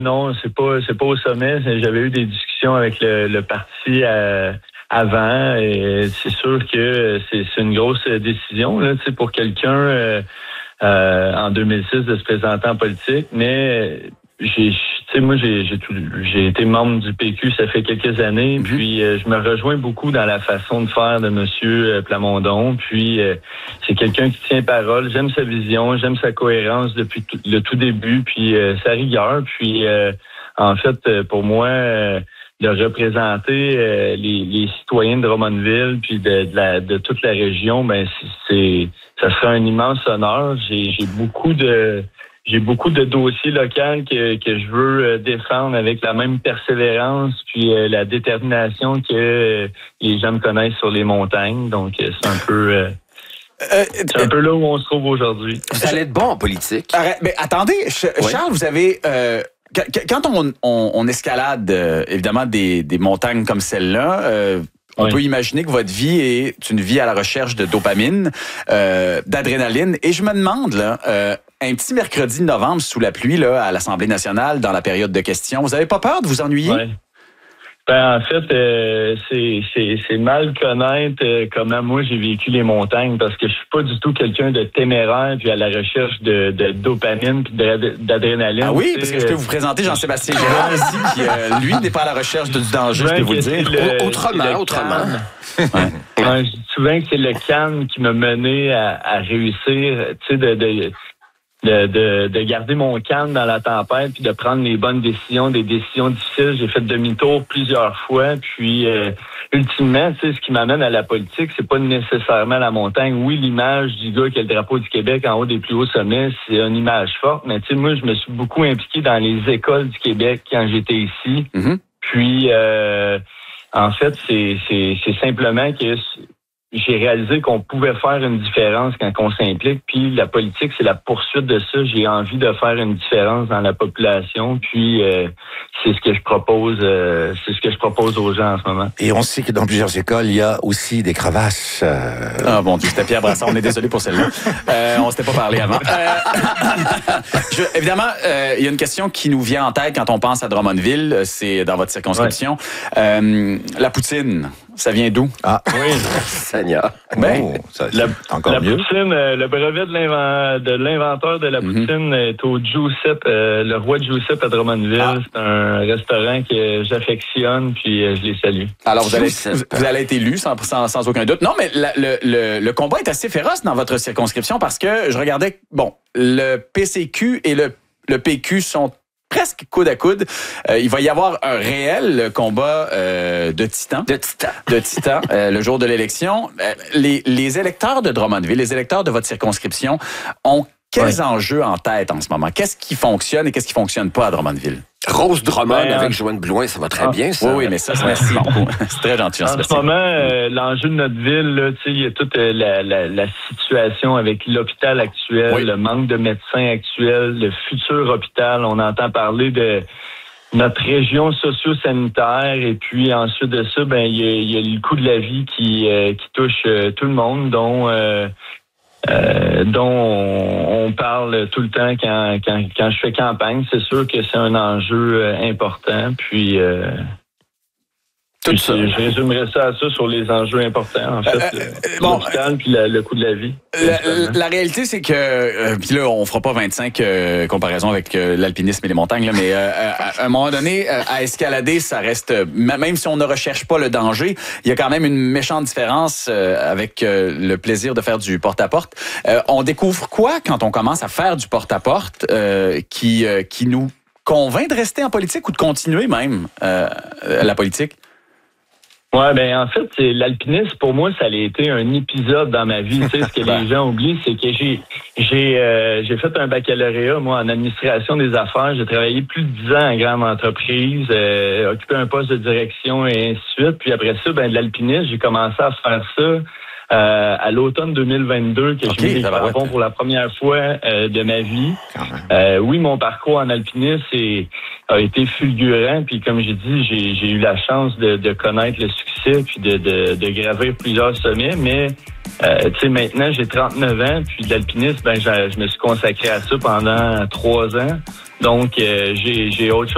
Non, c'est pas au sommet. J'avais eu des discussions avec le parti avant. Et c'est sûr que c'est une grosse décision là, pour quelqu'un en 2006 de se présenter en politique. Mais j'ai été membre du PQ, ça fait quelques années. Mm-hmm. Puis je me rejoins beaucoup dans la façon de faire de Monsieur Plamondon. Puis c'est quelqu'un qui tient parole. J'aime sa vision, j'aime sa cohérence depuis le tout début. Puis sa rigueur. Puis en fait, pour moi, de représenter les citoyens de Drummondville puis de toute la région, ben ça serait un immense honneur. J'ai beaucoup de dossiers locaux que je veux défendre avec la même persévérance puis la détermination que les gens me connaissent sur les montagnes. Donc, c'est un peu... c'est un peu là où on se trouve aujourd'hui. Vous allez être bon en politique. Mais attendez, Charles, vous avez... quand on escalade, évidemment, des montagnes comme celle-là... on peut imaginer que votre vie est une vie à la recherche de dopamine, d'adrénaline. Et je me demande, là, un petit mercredi de novembre sous la pluie là, à l'Assemblée nationale, dans la période de questions, vous n'avez pas peur de vous ennuyer? Ouais. Ben, en fait, c'est mal connaître comment moi j'ai vécu les montagnes parce que je suis pas du tout quelqu'un de téméraire puis à la recherche de dopamine puis d'adrénaline. Ah oui, parce que je peux vous présenter Jean-Sébastien Girard ici qui, lui, n'est pas à la recherche du danger, je peux vous le dire. Autrement. Ouais. Je dis souvent que c'est le calme qui m'a mené à réussir, tu sais, de garder mon calme dans la tempête puis de prendre les bonnes décisions, des décisions difficiles. J'ai fait demi-tour plusieurs fois. Puis, ultimement, tu sais, ce qui m'amène à la politique, c'est pas nécessairement la montagne. Oui, l'image du gars qui a le drapeau du Québec en haut des plus hauts sommets, c'est une image forte. Mais tu sais, moi, je me suis beaucoup impliqué dans les écoles du Québec quand j'étais ici. Mm-hmm. Puis, en fait, c'est simplement que j'ai réalisé qu'on pouvait faire une différence quand on s'implique. Puis la politique, c'est la poursuite de ça. J'ai envie de faire une différence dans la population. Puis c'est ce que je propose aux gens en ce moment. Et on sait que dans plusieurs écoles, il y a aussi des crevasses. Ah bon, c'était Pierre Brassard. On est désolé pour celle-là. On s'était pas parlé avant. Évidemment, il y a une question qui nous vient en tête quand on pense à Drummondville. C'est dans votre circonscription. La poutine. Ça vient d'où? Ah oui, Seigneur. Ben, encore mieux. Poutine, le brevet de l'inventeur de la poutine est au Giuseppe, le roi Giuseppe à Drummondville. Ah. C'est un restaurant que j'affectionne, puis je les salue. Alors, vous allez être élu sans aucun doute. Non, mais le combat est assez féroce dans votre circonscription parce que je regardais, le PCQ et le PQ sont presque coude à coude. Il va y avoir un réel combat de titans. Le jour de l'élection. Les électeurs de Drummondville, les électeurs de votre circonscription ont quels enjeux en tête en ce moment? Qu'est-ce qui fonctionne et qu'est-ce qui fonctionne pas à Drummondville? Rose Drummond avec Joanne Blouin, ça va très bien, ça. Oui, mais ça, merci beaucoup. C'est très gentil. En ce moment, l'enjeu de notre ville, là, il y a toute la situation avec l'hôpital actuel, le manque de médecins actuel, le futur hôpital. On entend parler de notre région socio-sanitaire et puis ensuite de ça, il y a le coût de la vie qui touche tout le monde, dont on parle tout le temps quand je fais campagne. C'est sûr que c'est un enjeu important. Puis, je résumerais ça à ça sur les enjeux importants, en fait. L'hôpital puis le coût de la vie. La réalité, c'est que, puis là, on fera pas 25 comparaisons avec l'alpinisme et les montagnes, là, mais à un moment donné, à escalader, ça reste, même si on ne recherche pas le danger, il y a quand même une méchante différence avec le plaisir de faire du porte-à-porte. On découvre quoi quand on commence à faire du porte-à-porte qui nous convainc de rester en politique ou de continuer même la politique? Ouais, en fait, l'alpinisme, pour moi, ça a été un épisode dans ma vie. Tu sais, ce que les gens oublient, c'est que j'ai fait un baccalauréat, moi, en administration des affaires. J'ai travaillé plus de 10 ans en grande entreprise, occupé un poste de direction et ainsi de suite. Puis après ça, de l'alpinisme, j'ai commencé à faire ça à l'automne 2022 que j'ai mis les crampons pour la première fois de ma vie. Oui, mon parcours en alpinisme a été fulgurant. Puis comme j'ai dit, j'ai eu la chance de connaître le succès puis de gravir plusieurs sommets. Mais tu sais, maintenant, j'ai 39 ans. Puis l'alpinisme, je me suis consacré à ça pendant 3 ans. Donc, j'ai autre chose